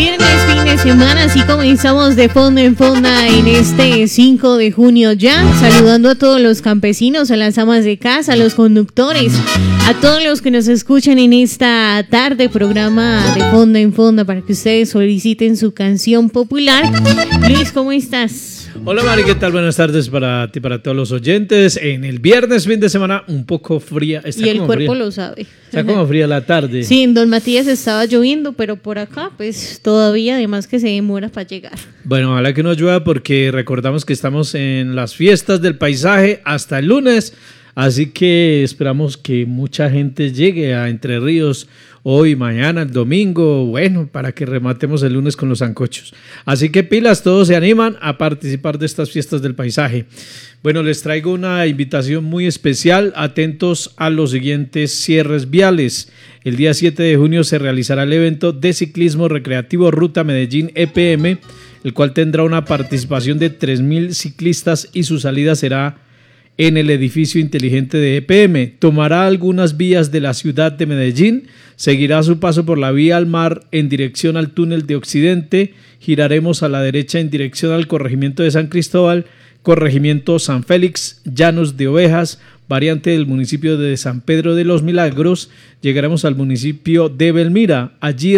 Viernes, fin de semana, así comenzamos de fondo en fonda en este 5 de junio ya, saludando a todos los campesinos, a las amas de casa, a los conductores, a todos los que nos escuchan en esta tarde, programa de fondo en fonda para que ustedes soliciten su canción popular. Luis, ¿cómo estás? Hola Mari, ¿qué tal? Buenas tardes para ti, para todos los oyentes. En el viernes, fin de semana, un poco fría. Y el cuerpo lo sabe. Está como fría la tarde. Sí, en Don Matías estaba lloviendo, pero por acá pues todavía, además que se demora para llegar. Bueno, ojalá que no llueva porque recordamos que estamos en las fiestas del paisaje hasta el lunes. Así que esperamos que mucha gente llegue a Entre Ríos hoy, mañana, el domingo, bueno, para que rematemos el lunes con los sancochos. Así que pilas, todos se animan a participar de estas fiestas del paisaje. Bueno, les traigo una invitación muy especial, atentos a los siguientes cierres viales. El día 7 de junio se realizará el evento de ciclismo recreativo Ruta Medellín EPM, el cual tendrá una participación de 3.000 ciclistas y su salida será en el edificio inteligente de EPM. Tomará algunas vías de la ciudad de Medellín, seguirá su paso por la vía al mar en dirección al túnel de Occidente, giraremos a la derecha en dirección al corregimiento de San Cristóbal, corregimiento San Félix, Llanos de Ovejas, variante del municipio de San Pedro de los Milagros, llegaremos al municipio de Belmira, allí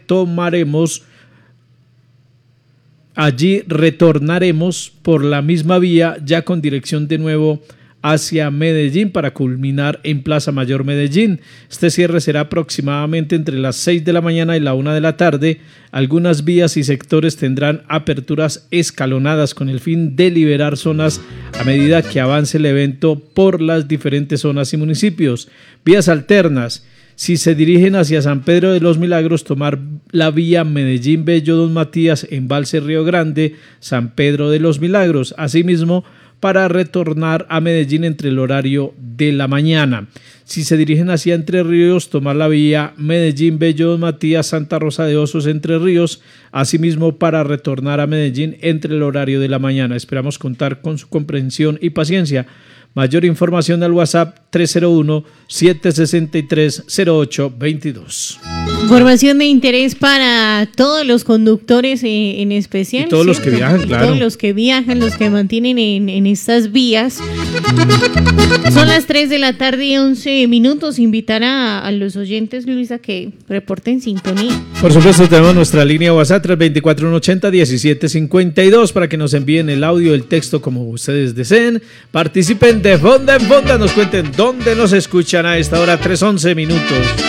retornaremos por la misma vía ya con dirección de nuevo hacia Medellín para culminar en Plaza Mayor Medellín. Este cierre será aproximadamente entre las 6 de la mañana y la 1 de la tarde. Algunas vías y sectores tendrán aperturas escalonadas con el fin de liberar zonas a medida que avance el evento por las diferentes zonas y municipios. Vías alternas. Si se dirigen hacia San Pedro de los Milagros, tomar la vía Medellín-Bello Don Matías, Embalse Río Grande, San Pedro de los Milagros. Asimismo, para retornar a Medellín entre el horario de la mañana. Si se dirigen hacia Entre Ríos, tomar la vía Medellín-Bello Don Matías, Santa Rosa de Osos, Entre Ríos. Asimismo, para retornar a Medellín entre el horario de la mañana. Esperamos contar con su comprensión y paciencia. Mayor información al WhatsApp 301-763-0822. Información de interés para todos los conductores en especial. Y todos los que viajan, claro. Todos los que viajan, los que mantienen en estas vías. Son las 3 de la tarde y 11 minutos. Invitar a los oyentes, Luis, a que reporten sintonía. Por supuesto, tenemos nuestra línea WhatsApp 324-180-1752 para que nos envíen el audio, el texto como ustedes deseen. Participen de Fonda en Fonda, nos cuenten dónde nos escuchan a esta hora, 3:11 minutos.